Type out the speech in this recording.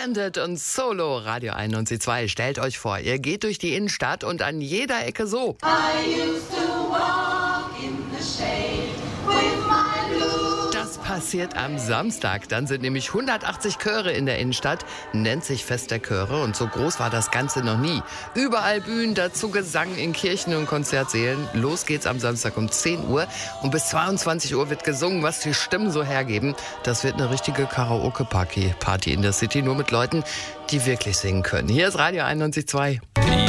Stranded und Solo, Radio 91.2. Stellt euch vor, ihr geht durch die Innenstadt und an jeder Ecke so. Das passiert am Samstag. Dann sind nämlich 180 Chöre in der Innenstadt, nennt sich Fest der Chöre und so groß war das Ganze noch nie. Überall Bühnen, dazu Gesang in Kirchen und Konzertsälen. Los geht's am Samstag um 10 Uhr und bis 22 Uhr wird gesungen, was die Stimmen so hergeben. Das wird eine richtige Karaoke-Party in der City, nur mit Leuten, die wirklich singen können. Hier ist Radio 91.2.